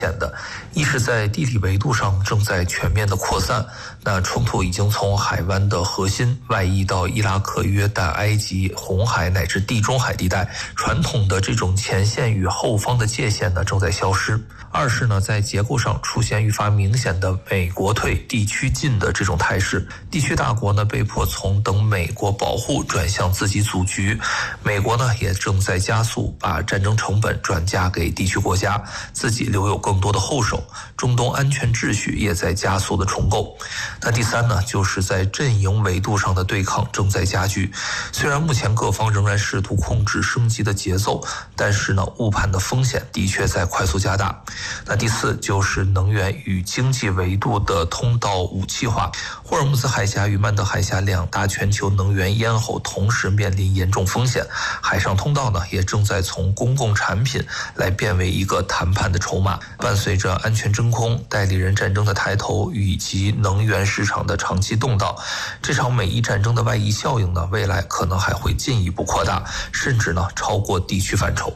的，一是在地理维度上正在全面的扩散，那冲突已经从海湾的核心外溢到伊拉克、约旦、埃及、红海乃至地中海地带，传统的这种前线与后方的界限呢正在消失。二是呢，在结构上出现愈发明显的美国退地区进的这种态势，地区大国呢被迫从等美国保护转向自己组局，美国呢也正在加速把战争成本转嫁给地区国家，自己留有更多的后手，中东安全秩序也在加速的重构。那第三呢，就是在阵营维度上的对抗正在加剧，虽然目前各方仍然试图控制升级的节奏，但是呢，误判的风险的确在快速加大。那第四就是能源与经济维度的通道武器化，霍尔木兹海峡与曼德海峡两大全球能源咽喉同时面临严重风险，海上通道呢也正在从公共产品来变为一个谈判的筹码。伴随着安全真空、代理人战争的抬头以及能源市场的长期动荡，这场美伊战争的外溢效应呢，未来可能还会进一步扩大，甚至呢超过地区范畴。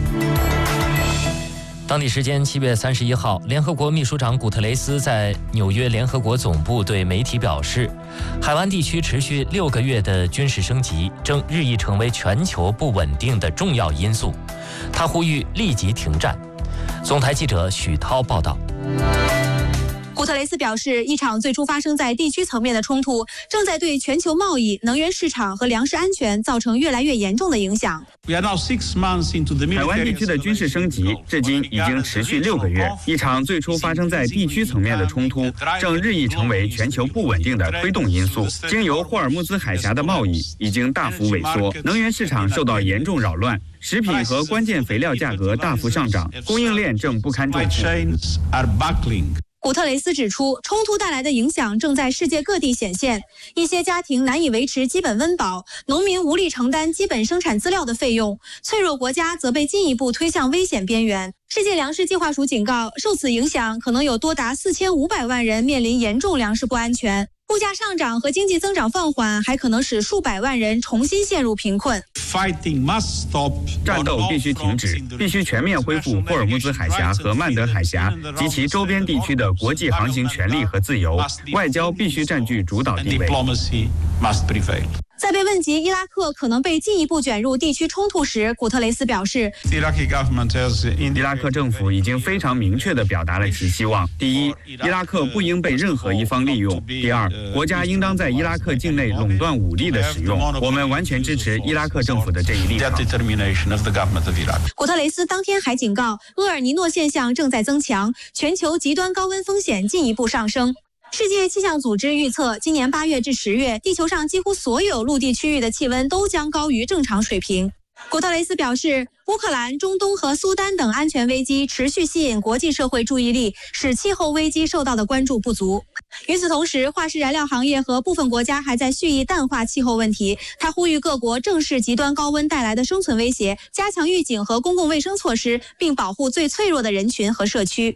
当地时间7月31号，联合国秘书长古特雷斯在纽约联合国总部对媒体表示，海湾地区持续6个月的军事升级正日益成为全球不稳定的重要因素。他呼吁立即停战。总台记者许涛报道。 古特雷斯表示，一场最初发生在地区层面的冲突，正在对全球贸易、能源市场和粮食安全造成越来越严重的影响。 海湾地区的军事升级至今已经持续6个月，一场最初发生在地区层面的冲突，正日益成为全球不稳定的推动因素。经由霍尔木兹海峡的贸易已经大幅萎缩，能源市场受到严重扰乱，食品和关键肥料价格大幅上涨，供应链正不堪重负。 古特雷斯指出，冲突带来的影响正在世界各地显现，一些家庭难以维持基本温饱，农民无力承担基本生产资料的费用，脆弱国家则被进一步推向危险边缘。世界粮食计划署警告，受此影响，可能有多达4500万人面临严重粮食不安全。物价上涨和经济增长放缓，还可能使数百万人重新陷入贫困。 战斗必须停止，必须全面恢复霍尔木兹海峡和曼德海峡及其周边地区的国际航行权利和自由，外交必须占据主导地位。 在被问及伊拉克可能被进一步卷入地区冲突时，古特雷斯表示， 伊拉克政府已经非常明确地表达了其希望：第一，伊拉克不应被任何一方利用；第二，国家应当在伊拉克境内垄断武力的使用。我们完全支持伊拉克政府的这一立场。 古特雷斯当天还警告，厄尔尼诺现象正在增强，全球极端高温风险进一步上升。世界气象组织预测，今年8月至10月，地球上几乎所有陆地区域的气温都将高于正常水平。古特雷斯表示，乌克兰、中东和苏丹等安全危机持续吸引国际社会注意力，使气候危机受到的关注不足。与此同时，化石燃料行业和部分国家还在蓄意淡化气候问题。他呼吁各国正视极端高温带来的生存威胁，加强预警和公共卫生措施，并保护最脆弱的人群和社区。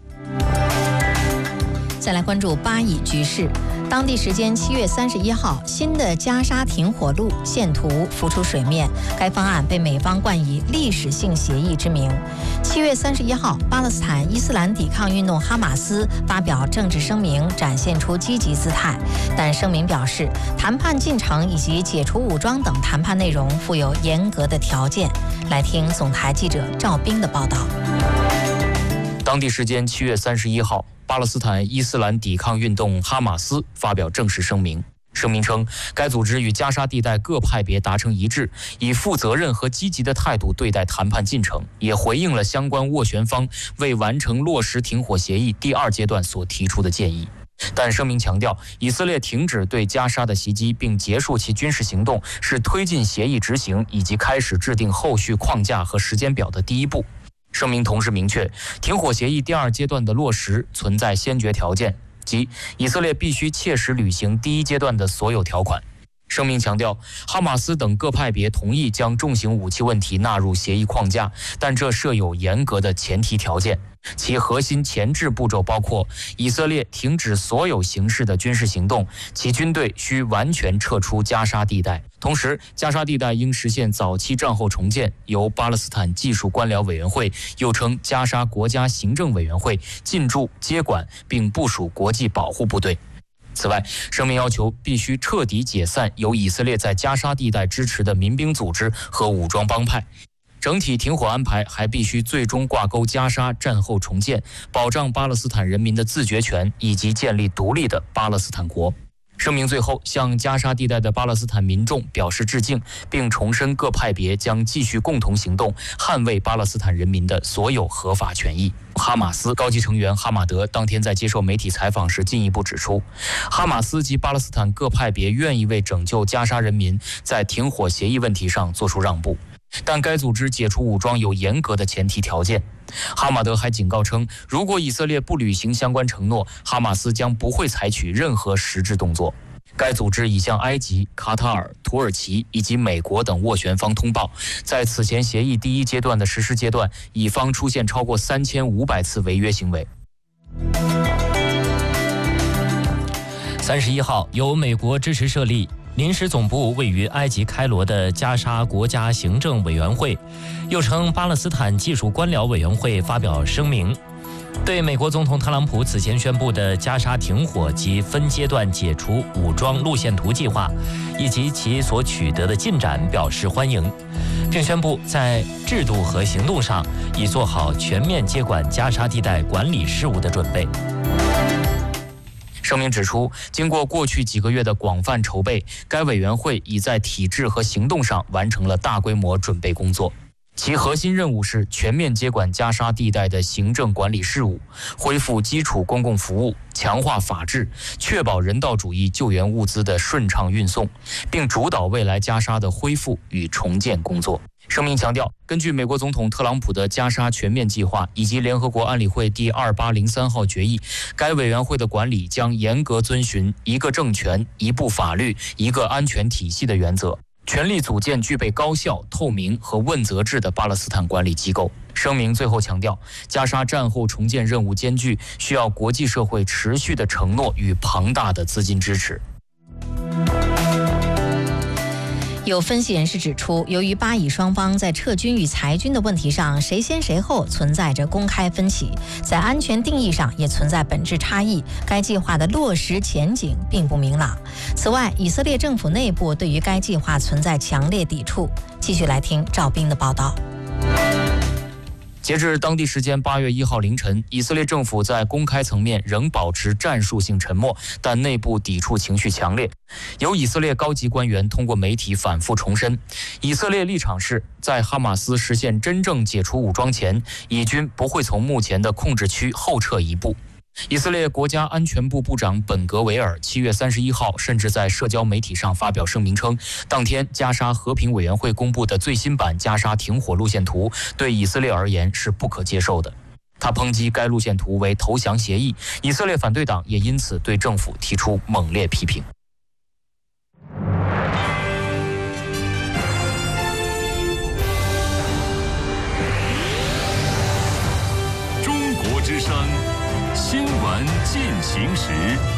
再来关注巴以局势。当地时间7月31号，新的加沙停火路线图浮出水面，该方案被美方冠以历史性协议之名。7月31号，巴勒斯坦伊斯兰抵抗运动哈马斯发表政治声明，展现出积极姿态，但声明表示，谈判进程以及解除武装等谈判内容附有严格的条件。来听总台记者赵斌的报道。 当地时间7月31号，巴勒斯坦伊斯兰抵抗运动哈马斯发表正式声明。声明称，该组织与加沙地带各派别达成一致，以负责任和积极的态度对待谈判进程，也回应了相关斡旋方为完成落实停火协议第2阶段所提出的建议。但声明强调，以色列停止对加沙的袭击并结束其军事行动，是推进协议执行以及开始制定后续框架和时间表的第一步。声明同时明确，停火协议第2阶段的落实存在先决条件，即以色列必须切实履行第1阶段的所有条款。 声明强调，哈马斯等各派别同意将重型武器问题纳入协议框架，但这设有严格的前提条件。其核心前置步骤包括：以色列停止所有形式的军事行动，其军队需完全撤出加沙地带。同时，加沙地带应实现早期战后重建，由巴勒斯坦技术官僚委员会，又称加沙国家行政委员会进驻接管，并部署国际保护部队。此外，声明要求必须彻底解散由以色列在加沙地带支持的民兵组织和武装帮派。整体停火安排还必须最终挂钩加沙战后重建，保障巴勒斯坦人民的自决权，以及建立独立的巴勒斯坦国。声明最后向加沙地带的巴勒斯坦民众表示致敬，并重申各派别将继续共同行动，捍卫巴勒斯坦人民的所有合法权益。哈马斯高级成员哈马德当天在接受媒体采访时进一步指出，哈马斯及巴勒斯坦各派别愿意为拯救加沙人民在停火协议问题上做出让步，但该组织解除武装有严格的前提条件。哈马德还警告称，如果以色列不履行相关承诺，哈马斯将不会采取任何实质动作。该组织已向埃及、卡塔尔、土耳其以及美国等斡旋方通报，在此前协议第一阶段的实施阶段，乙方出现超过3500次违约行为。 31号，由美国支持设立、临时总部位于埃及开罗的加沙国家行政委员会，又称巴勒斯坦技术官僚委员会发表声明，对美国总统特朗普此前宣布的加沙停火及分阶段解除武装路线图计划以及其所取得的进展表示欢迎，并宣布在制度和行动上已做好全面接管加沙地带管理事务的准备。 声明指出，经过过去几个月的广泛筹备，该委员会已在体制和行动上完成了大规模准备工作。其核心任务是全面接管加沙地带的行政管理事务，恢复基础公共服务，强化法治，确保人道主义救援物资的顺畅运送，并主导未来加沙的恢复与重建工作。声明强调，根据美国总统特朗普的加沙全面计划以及联合国安理会第2803号决议，该委员会的管理将严格遵循一个政权、一部法律、一个安全体系的原则，全力组建具备高效、透明和问责制的巴勒斯坦管理机构。声明最后强调，加沙战后重建任务艰巨，需要国际社会持续的承诺与庞大的资金支持。 有分析人士指出，由于巴以双方在撤军与裁军的问题上谁先谁后存在着公开分歧，在安全定义上也存在本质差异，该计划的落实前景并不明朗。此外，以色列政府内部对于该计划存在强烈抵触。继续来听赵斌的报道。 截至当地时间8月1号凌晨，以色列政府在公开层面仍保持战术性沉默，但内部抵触情绪强烈。有以色列高级官员通过媒体反复重申，以色列立场是在哈马斯实现真正解除武装前，以军不会从目前的控制区后撤一步。以色列国家安全部部长本格维尔7月31号甚至在社交媒体上发表声明称，当天加沙和平委员会公布的最新版加沙停火路线图对以色列而言是不可接受的。他抨击该路线图为投降协议，以色列反对党也因此对政府提出猛烈批评。 中国之声新闻进行时，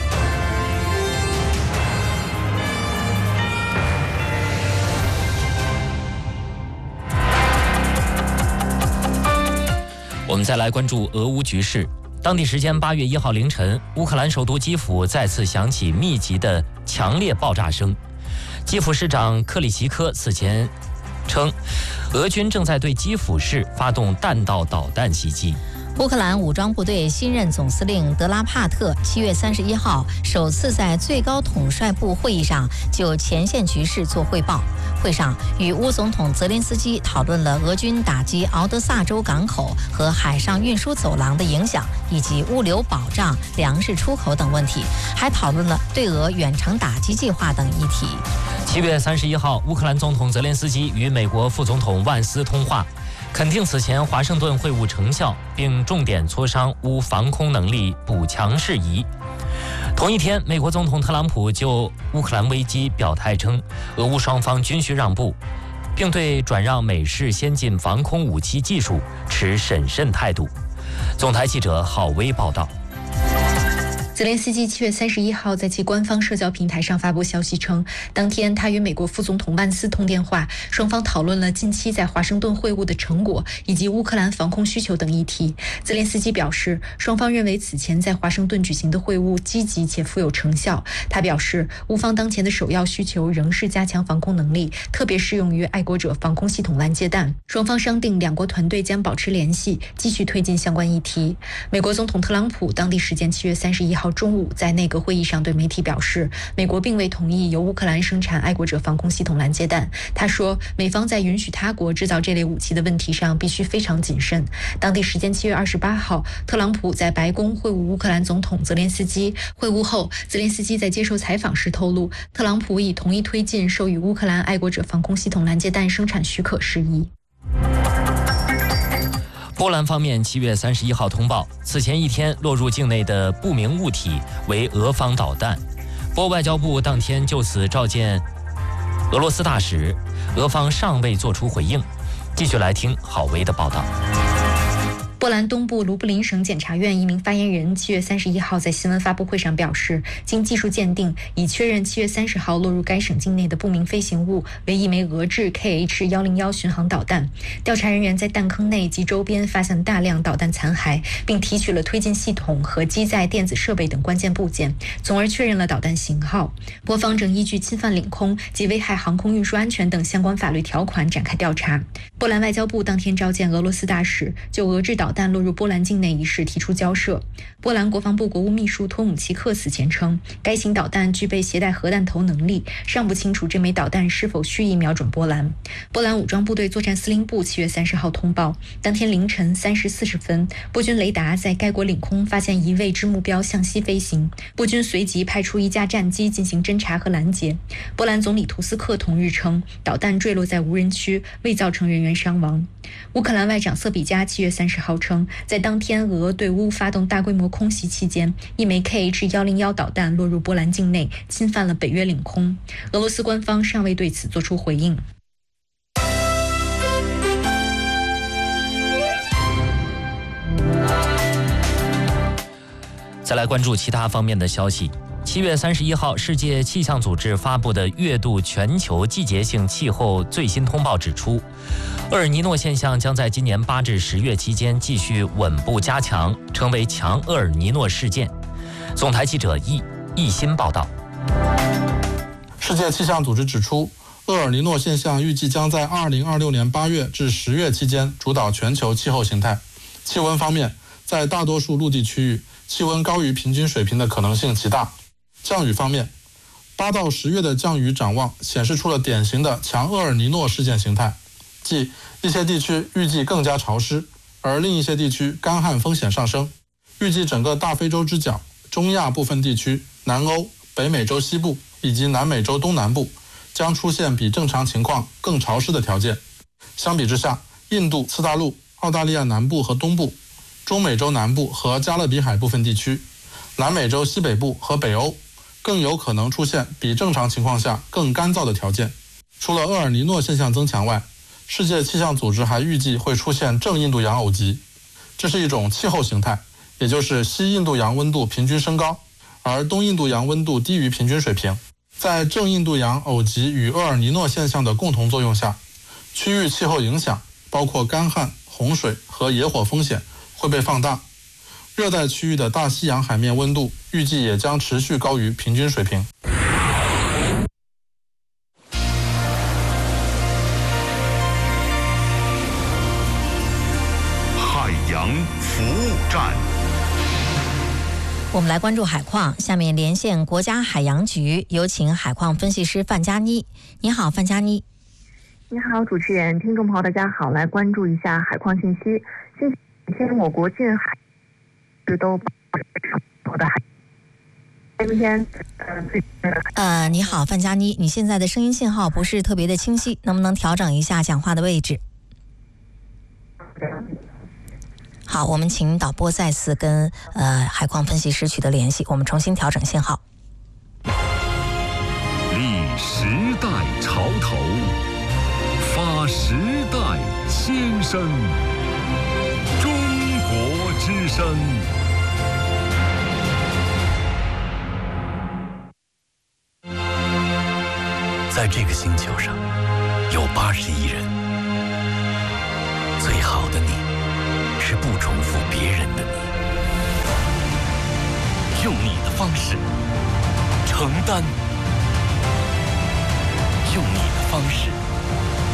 我们再来关注俄乌局势。当地时间8月1号凌晨，乌克兰首都基辅再次响起密集的强烈爆炸声。基辅市长克里奇科此前称，俄军正在对基辅市发动弹道导弹袭击。 乌克兰武装部队新任总司令德拉帕特7月31号首次在最高统帅部会议上就前线局势做汇报。会上，与乌总统泽连斯基讨论了俄军打击敖德萨州港口和海上运输走廊的影响，以及物流保障、粮食出口等问题，还讨论了对俄远程打击计划等议题。 7月31号，乌克兰总统泽连斯基与美国副总统万斯通话，肯定此前华盛顿会晤成效，并重点磋商乌防空能力补强事宜。 同一天，美国总统特朗普就乌克兰危机表态称，俄乌双方均需让步，并对转让美式先进防空武器技术持审慎态度。总台记者郝威报道。 泽连斯基7月31号在其官方社交平台上发布消息称，当天他与美国副总统万斯通电话，双方讨论了近期在华盛顿会晤的成果以及乌克兰防空需求等议题。泽连斯基表示，双方认为此前在华盛顿举行的会晤积极且富有成效。他表示，乌方当前的首要需求仍是加强防空能力，特别适用于爱国者防空系统拦截弹。双方商定两国团队将保持联系，继续推进相关议题。美国总统特朗普当地时间7月31号中午在内阁会议上对媒体表示，美国并未同意由乌克兰生产爱国者防空系统拦截弹。他说，美方在允许他国制造这类武器的问题上必须非常谨慎。当地时间7月28号，特朗普在白宫会晤乌克兰总统泽连斯基。会晤后，泽连斯基在接受采访时透露，特朗普已同意推进授予乌克兰爱国者防空系统拦截弹生产许可事宜。 波兰方面7月31号通报，此前一天落入境内的不明物体为俄方导弹。波外交部当天就此召见俄罗斯大使，俄方尚未作出回应。继续来听郝维的报道。 波兰东部卢布林省检察院一名发言人7月31号在新闻发布会上表示，经技术鉴定，已确认7月30号落入该省境内的不明飞行物为一枚俄制 KH-101巡航导弹。调查人员在弹坑内及周边发现大量导弹残骸，并提取了推进系统和机载电子设备等关键部件，从而确认了导弹型号。波方正依据侵犯领空及危害航空运输安全等相关法律条款展开调查。波兰外交部当天召见俄罗斯大使，就俄制导弹落入波兰境内一事提出交涉。波兰国防部国务秘书托姆奇克此前称，该型导弹具备携带核弹头能力，尚不清楚这枚导弹是否蓄意瞄准波兰。波兰武装部队作战司令部7月30号通报，当天凌晨3时40分，波军雷达在该国领空发现一未知目标向西飞行，波军随即派出一架战机进行侦察和拦截。波兰总理图斯克同日称，导弹坠落在无人区，未造成人员伤亡。乌克兰外长瑟比加7月30号称，在当天俄对乌发动大规模空袭期间，一枚 KH-101导弹落入波兰境内，侵犯了北约领空。俄罗斯官方尚未对此作出回应。 再来关注其他方面的消息。7月31号，世界气象组织发布的月度全球季节性气候最新通报指出，厄尔尼诺现象将在今年8至10月期间继续稳步加强，成为强厄尔尼诺事件。总台记者易鑫报道。 世界气象组织指出，厄尔尼诺现象预计将在2026年8月至10月期间主导全球气候形态。气温方面，在大多数陆地区域，气温高于平均水平的可能性极大。降雨方面，8到10月的降雨展望显示出了典型的强厄尔尼诺事件形态，即一些地区预计更加潮湿，而另一些地区干旱风险上升。预计整个大非洲之角、中亚部分地区、南欧、北美洲西部以及南美洲东南部将出现比正常情况更潮湿的条件。相比之下，印度次大陆、澳大利亚南部和东部、中美洲南部和加勒比海部分地区、南美洲西北部和北欧更有可能出现比正常情况下更干燥的条件。除了厄尔尼诺现象增强外，世界气象组织还预计会出现正印度洋偶极，这是一种气候形态，也就是西印度洋温度平均升高，而东印度洋温度低于平均水平。在正印度洋偶极与厄尔尼诺现象的共同作用下，区域气候影响包括干旱、洪水和野火风险会被放大。热带区域的大西洋海面温度预计也将持续高于平均水平。 海洋服务站， 我们来关注海况，下面连线国家海洋局，有请海况分析师范佳妮。你好，范佳妮。 你好，主持人，听众朋友大家好，来关注一下海况信息。今天我国近海都的海。今天你好，范佳妮，你现在的声音信号不是特别的清晰，能不能调整一下讲话的位置？ 好，我们请导播再次跟海况分析师取得联系，我们重新调整信号。 立时代潮头，发时代先声，中国之声。 在这个星球上，有80亿人。最好的你，是不重复别人的你，用你的方式承担，用你的方式